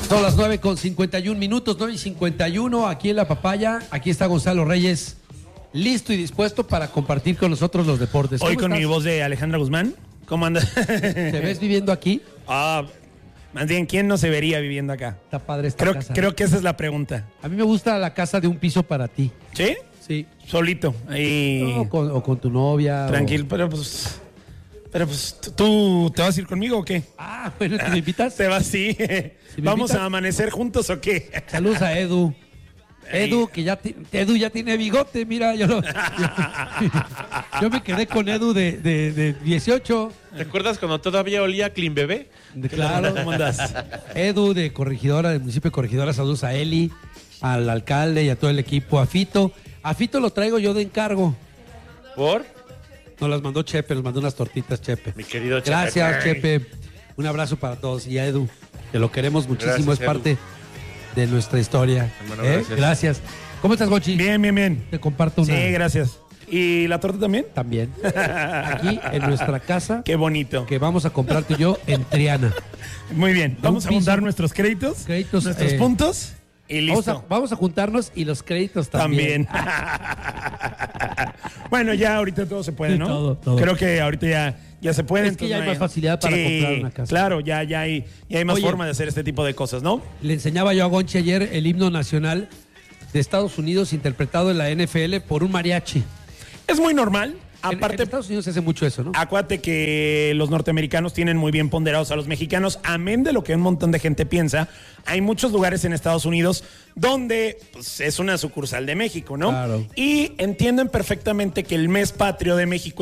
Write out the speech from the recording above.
Son las 9:51, 9:51, aquí en La Papaya. Aquí está Gonzalo Reyes, listo y dispuesto para compartir con nosotros los deportes. Hoy con mi voz de Alejandra Guzmán. ¿Cómo andas? ¿Te ves viviendo aquí? Más bien, ¿quién no se vería viviendo acá? Está padre esta casa. Creo que esa es la pregunta. A mí me gusta la casa de un piso para ti. ¿Sí? Sí. Solito. Ahí. No, o con tu novia. Tranquilo, pero pues, ¿tú te vas a ir conmigo o qué? Bueno, ¿te me invitas? ¿Te vas? Sí. ¿Sí me ¿Vamos invitas? a amanecer juntos o qué? Saludos a Edu. Edu, que Edu ya tiene bigote, mira, yo me quedé con Edu de 18. ¿Te acuerdas cuando todavía olía Clean Bebé? Claro. ¿Cómo andas? Edu de Corregidora, del municipio de Corregidora, saludos a Eli, al alcalde y a todo el equipo, a Fito. A Fito lo traigo yo de encargo. ¿Por? Nos las mandó Chepe, nos mandó unas tortitas Chepe. Mi querido Chepe. Gracias, Chepe. Un abrazo para todos. Y a Edu, que lo queremos muchísimo, Gracias, es parte de nuestra historia. Hermano, Gracias. ¿Cómo estás, Gochi? Bien. Te comparto una. Sí, gracias. ¿Y la torta también? También. Aquí en nuestra casa, Qué bonito. que vamos a comprar tú y yo en Triana. Muy bien. Vamos a piso. juntar nuestros créditos, nuestros puntos y listo. Vamos a juntarnos y los créditos también. Bueno, ya ahorita todo se puede, ¿no? Todo. Creo que ahorita ya se puede. Es que ya hay entonces más facilidad para comprar una casa. Claro, ya hay más Oye, forma de hacer este tipo de cosas, ¿no? Le enseñaba yo a Gonchi ayer el himno nacional de Estados Unidos interpretado en la NFL por un mariachi. Es muy normal. En Aparte, Estados Unidos se hace mucho eso, ¿no? acuérdate que los norteamericanos tienen muy bien ponderados a los mexicanos, amén de lo que un montón de gente piensa. Hay muchos lugares en Estados Unidos donde pues, es una sucursal de México, ¿no? Claro. Y entienden perfectamente que el mes patrio de México